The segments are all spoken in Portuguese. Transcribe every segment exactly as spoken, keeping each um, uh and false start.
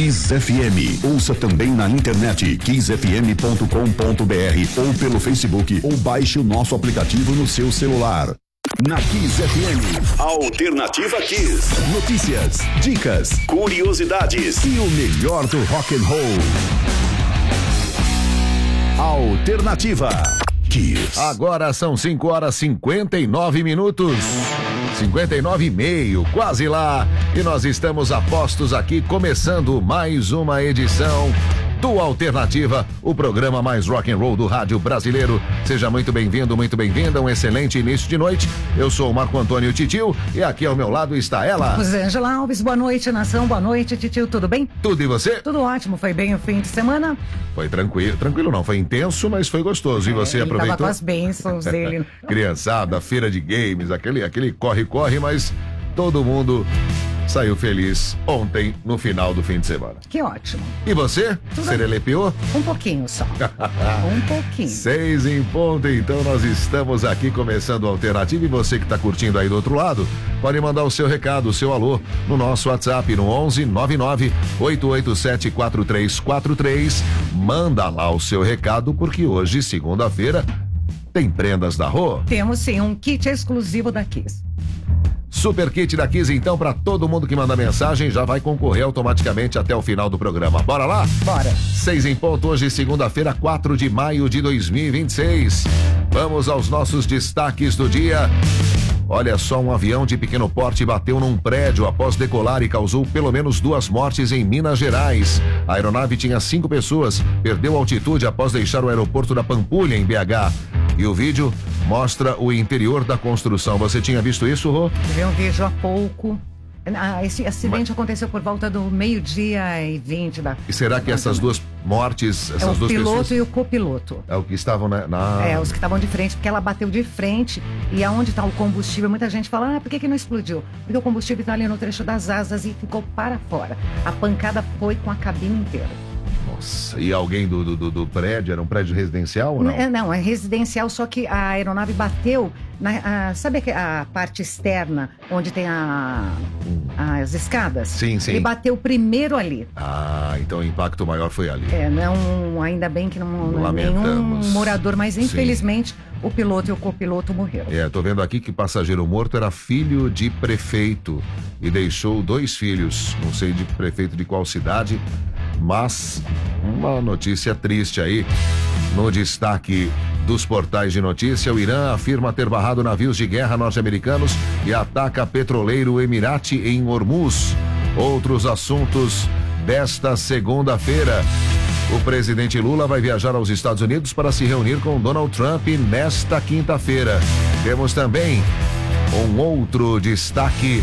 Kiss F M. Ouça também na internet kiss f m ponto com ponto b r ou pelo Facebook ou baixe o nosso aplicativo no seu celular. Na Kiss F M, Alternativa Kiss. Notícias, dicas, curiosidades e o melhor do rock and roll. Alternativa Kiss. Agora são cinco horas e cinquenta e nove minutos. cinquenta e nove e meio, quase lá. E nós estamos a postos aqui, começando mais uma edição do Alternativa, o programa mais rock and roll do rádio brasileiro. Seja muito bem-vindo, muito bem-vinda, um excelente início de noite. Eu sou o Marco Antônio Titio e aqui ao meu lado está ela, Rosângela Alves. Boa noite, nação, boa noite, Titio, tudo bem? Tudo, e você? Tudo ótimo, foi bem o fim de semana? Foi tranquilo, tranquilo não, foi intenso, mas foi gostoso. E você é, aproveitou? Tava com as bênçãos dele. Criançada, feira de games, aquele, aquele corre-corre, mas todo mundo saiu feliz ontem, no final do fim de semana. Que ótimo. E você? Tudo Serelepeou? Um pouquinho só. Um pouquinho. Seis em ponto, então nós estamos aqui começando a Alternativa. E você que está curtindo aí do outro lado, pode mandar o seu recado, o seu alô, no nosso WhatsApp, no onze nove nove oito oito sete quatro três quatro três. Manda lá o seu recado, porque hoje, segunda-feira, tem prendas da Rô. Temos sim, um kit exclusivo da Kiss. Super kit da Kiss, então, para todo mundo que manda mensagem, já vai concorrer automaticamente até o final do programa. Bora lá? Bora. Seis em ponto, hoje, segunda-feira, quatro de maio de dois mil e vinte e seis. Vamos aos nossos destaques do dia. Olha só, um avião de pequeno porte bateu num prédio após decolar e causou pelo menos duas mortes em Minas Gerais. A aeronave tinha cinco pessoas, perdeu altitude após deixar o aeroporto da Pampulha, em B H. E o vídeo mostra o interior da construção. Você tinha visto isso, Rô? Vi um vídeo há pouco. Ah, esse acidente Mas... aconteceu por volta do meio-dia e vinte da... E será que essas duas mortes, essas é duas pessoas... o piloto e o copiloto. É o que estavam na... na... É, os que estavam de frente, porque ela bateu de frente. E aonde está o combustível, muita gente fala, ah, por que que não explodiu? Porque o combustível está ali no trecho das asas e ficou para fora. A pancada foi com a cabine inteira. Nossa, e alguém do, do, do prédio, era um prédio residencial ou não? Não, não, é residencial, só que a aeronave bateu, na, a, sabe a parte externa, onde tem a, as escadas? Sim, sim. Ele bateu primeiro ali. Ah, então o impacto maior foi ali. É, não, ainda bem que não, não nenhum morador, mas infelizmente sim, o piloto e o copiloto morreram. É, tô vendo aqui que passageiro morto era filho de prefeito e deixou dois filhos, não sei de prefeito de qual cidade, mas uma notícia triste aí. No destaque dos portais de notícia, o Irã afirma ter barrado navios de guerra norte-americanos e ataca petroleiro Emirati em Hormuz. Outros assuntos desta segunda-feira. O presidente Lula vai viajar aos Estados Unidos para se reunir com Donald Trump nesta quinta-feira. Temos também um outro destaque.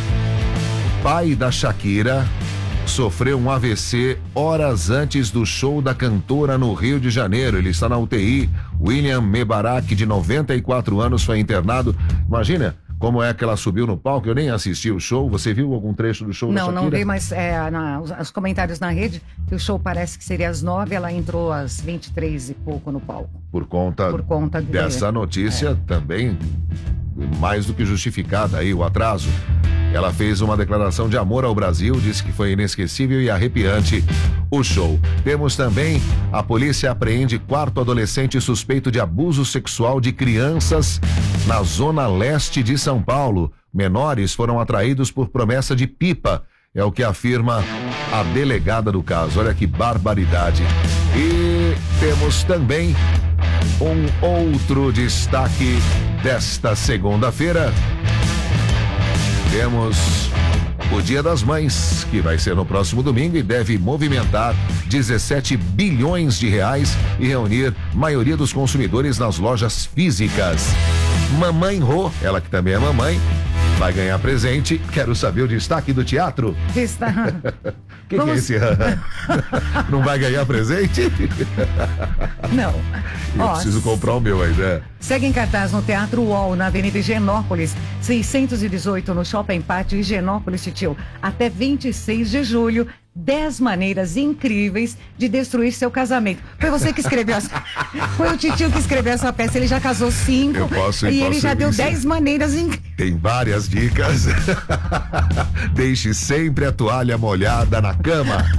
Pai da Shakira sofreu um A V C horas antes do show da cantora no Rio de Janeiro. Ele está na U T I. William Mebarak, de noventa e quatro anos, foi internado. Imagina como é que ela subiu no palco. Eu nem assisti o show. Você viu algum trecho do show não, da Shakira? Não, não vi, mas é, na, os, os comentários na rede, que o show parece que seria às nove, ela entrou às vinte e três e pouco no palco. Por conta, Por conta de... dessa notícia é. Também mais do que justificada aí o atraso. Ela fez uma declaração de amor ao Brasil, disse que foi inesquecível e arrepiante o show. Temos também, a polícia apreende quarto adolescente suspeito de abuso sexual de crianças na zona leste de São Paulo. Menores foram atraídos por promessa de pipa, é o que afirma a delegada do caso. Olha que barbaridade. E temos também um outro destaque desta segunda-feira. Temos o Dia das Mães, que vai ser no próximo domingo e deve movimentar dezessete bilhões de reais e reunir maioria dos consumidores nas lojas físicas. Mamãe Rô, ela que também é mamãe, vai ganhar presente. Quero saber o destaque do teatro. Está... O que, Vamos... que é esse? Não vai ganhar presente? Não. Eu Ó, preciso comprar o meu ainda. Segue em cartaz no Teatro U O L, na Avenida Higienópolis, seiscentos e dezoito, no Shopping Pátio Higienópolis, Titio. Até vinte e seis de julho, dez maneiras incríveis de destruir seu casamento. Foi você que escreveu essa... Foi o Titio que escreveu essa peça. Ele já casou cinco. Eu posso, e eu ele posso já deu ensinar. dez maneiras incríveis. Tem várias dicas. Deixe sempre a toalha molhada na cama.